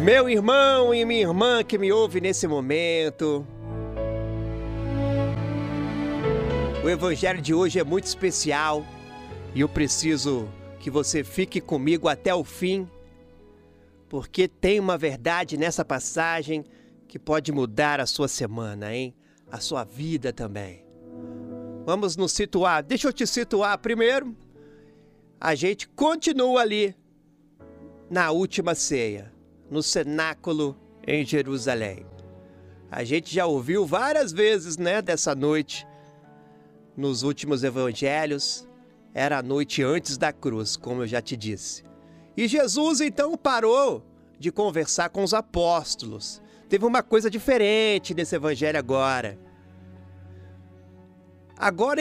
Meu irmão e minha irmã que me ouve nesse momento, o evangelho de hoje é muito especial e eu preciso que você fique comigo até o fim, porque tem uma verdade nessa passagem que pode mudar a sua semana, hein? A sua vida também. Vamos nos situar. Deixa eu te situar primeiro. A gente continua ali na última ceia, no cenáculo em Jerusalém. A gente já ouviu várias vezes, né, dessa noite. Nos últimos evangelhos, era a noite antes da cruz, como eu já te disse. E Jesus então parou de conversar com os apóstolos. Teve uma coisa diferente nesse evangelho agora. Agora